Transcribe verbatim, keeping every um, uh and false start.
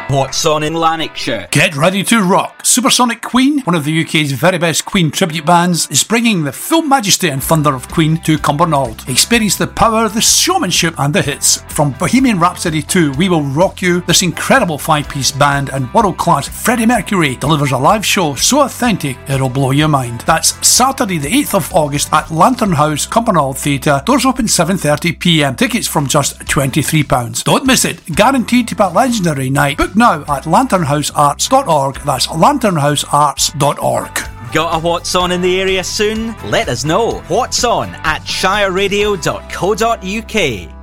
What's on in Lanarkshire? Get ready to rock. Supersonic Queen, one of the U K's very best Queen tribute bands, is bringing the full majesty and thunder of Queen to Cumbernauld. Experience the power, the showmanship and the hits. From Bohemian Rhapsody to We Will Rock You, this incredible five-piece band and world-class Freddie Mercury delivers a live show so authentic it'll blow your mind. That's Saturday the eighth of August at Lantern House, Cumbernauld Theatre. Doors open seven thirty p m. Tickets from just twenty-three pounds. Don't miss it. Guaranteed to be a legendary night. Book now at lantern house arts dot org. That's lantern house arts dot org. Got a What's On in the area soon? Let us know. What's On at shire radio dot co dot uk.